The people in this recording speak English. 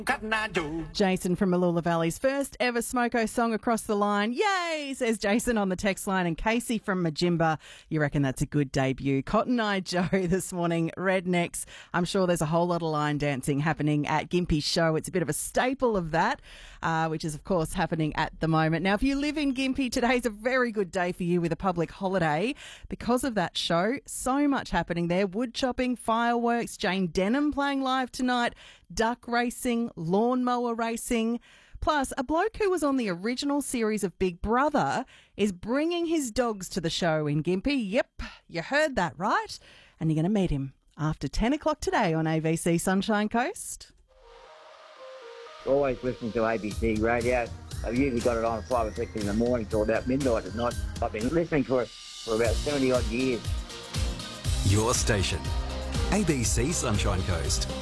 Jason from Malula Valley's first ever Smoko song across the line. Yay, says Jason on the text line. And Casey from Majimba, you reckon that's a good debut. Cotton Eye Joe this morning, Rednecks. I'm sure there's a whole lot of line dancing happening at Gympie's show. It's a bit of a staple of that, which is, of course, happening at the moment. Now, if you live in Gympie, today's a very good day for you with a public holiday. Because of that show, so much happening there. Wood chopping, fireworks, Jane Denham playing live tonight, duck racing, lawnmower racing. Plus, a bloke who was on the original series of Big Brother is bringing his dogs to the show in Gympie. Yep, you heard that right. And you're going to meet him after 10 o'clock today on ABC Sunshine Coast. Always listening to ABC radio. I've usually got it on at 5 or 6 in the morning till about midnight at night. I've been listening to it for about 70 odd years. Your station, ABC Sunshine Coast.